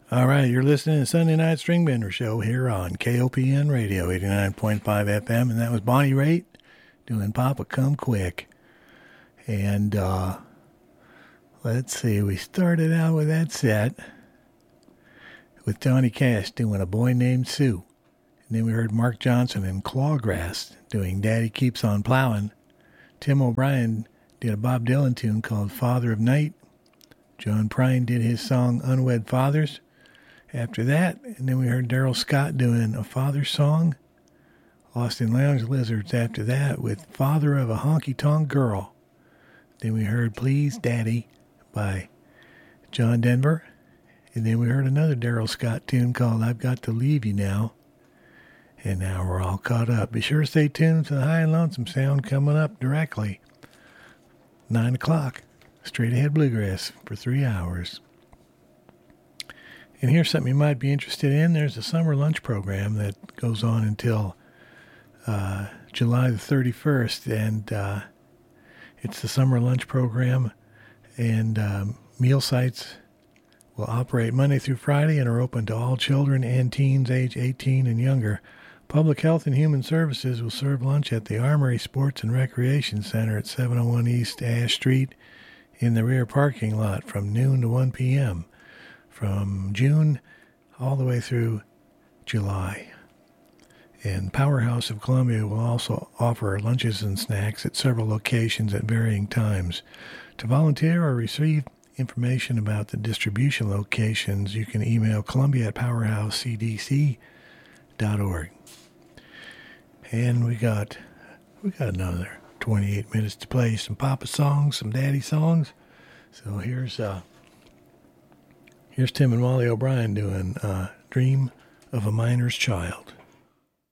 All right, you're listening to Sunday Night String Bender Show here on KOPN Radio, 89.5 FM, and that was Bonnie Raitt doing Papa Come Quick. And let's see, we started out with that set with Johnny Cash doing A Boy Named Sue. And then we heard Mark Johnson and Clawgrass doing Daddy Keeps on Plowing. Tim O'Brien did a Bob Dylan tune called Father of Night. John Prine did his song Unwed Fathers after that. And then we heard Daryl Scott doing A Father's Song. Austin Lounge Lizards after that with Father of a Honky Tonk Girl. Then we heard Please Daddy by John Denver. And then we heard another Daryl Scott tune called I've Got to Leave You Now. And now we're all caught up. Be sure to stay tuned to the High and Lonesome Sound coming up directly. 9 o'clock. Straight ahead bluegrass for 3 hours. And here's something you might be interested in. There's a summer lunch program that goes on until July the 31st. And it's the summer lunch program. And meal sites will operate Monday through Friday and are open to all children and teens age 18 and younger. Public Health and Human Services will serve lunch at the Armory Sports and Recreation Center at 701 East Ash Street in the rear parking lot from noon to 1 p.m. from June all the way through July. And Powerhouse of Columbia will also offer lunches and snacks at several locations at varying times. To volunteer or receive information about the distribution locations, you can email columbia@powerhousecdc.org. And we got another 28 minutes to play some Papa songs, some Daddy songs. So here's Tim and Molly O'Brien doing Dream of a Miner's Child.